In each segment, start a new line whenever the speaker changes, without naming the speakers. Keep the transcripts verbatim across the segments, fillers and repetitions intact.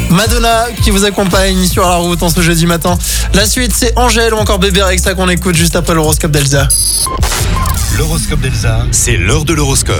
Madonna qui vous accompagne sur la route en ce jeudi matin. La suite, c'est Angèle ou encore Bébé Rexha qu'on écoute juste après l'horoscope d'Elsa.
L'horoscope d'Elsa, c'est l'heure de l'horoscope.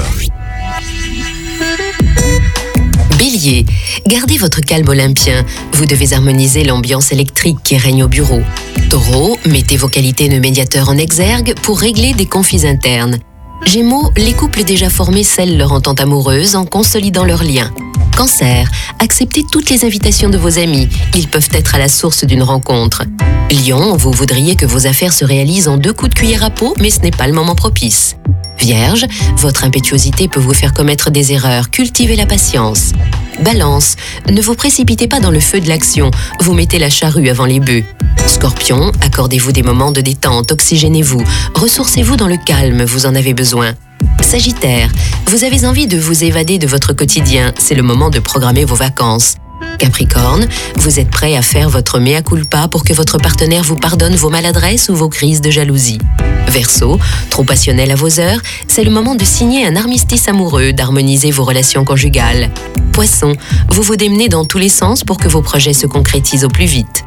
Bélier, gardez votre calme olympien. Vous devez harmoniser l'ambiance électrique qui règne au bureau. Taureau, mettez vos qualités de médiateur en exergue pour régler des conflits internes. Gémeaux, les couples déjà formés scellent leur entente amoureuse en consolidant leurs liens. Cancer, acceptez toutes les invitations de vos amis. Ils peuvent être à la source d'une rencontre. Lion, vous voudriez que vos affaires se réalisent en deux coups de cuillère à peau, mais ce n'est pas le moment propice. Vierge, votre impétuosité peut vous faire commettre des erreurs. Cultivez la patience. Balance, ne vous précipitez pas dans le feu de l'action. Vous mettez la charrue avant les bœufs. Scorpion, accordez-vous des moments de détente, oxygénez-vous. Ressourcez-vous dans le calme, vous en avez besoin. Sagittaire, vous avez envie de vous évader de votre quotidien. C'est le moment de programmer vos vacances. Capricorne, vous êtes prêt à faire votre mea culpa pour que votre partenaire vous pardonne vos maladresses ou vos crises de jalousie. Verseau, trop passionnel à vos heures, c'est le moment de signer un armistice amoureux, d'harmoniser vos relations conjugales. Poisson, vous vous démenez dans tous les sens pour que vos projets se concrétisent au plus vite.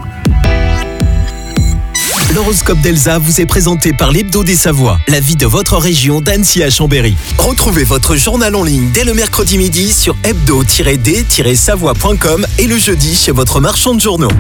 L'horoscope d'Elsa vous est présenté par l'Hebdo des Savoies, la vie de votre région d'Annecy à Chambéry. Retrouvez votre journal en ligne dès le mercredi midi sur hebdo tiret d tiret savoie point com et le jeudi chez votre marchand de journaux.